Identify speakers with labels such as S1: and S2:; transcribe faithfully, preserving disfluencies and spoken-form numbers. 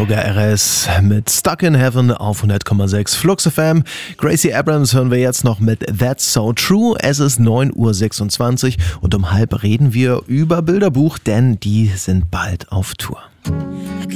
S1: Yoga R S mit Stuck in Heaven auf hundert Komma sechs Flux F M. Gracie Abrams hören wir jetzt noch mit That's So True. Es ist neun Uhr sechsundzwanzig und um halb reden wir über Bilderbuch, denn die sind bald auf Tour.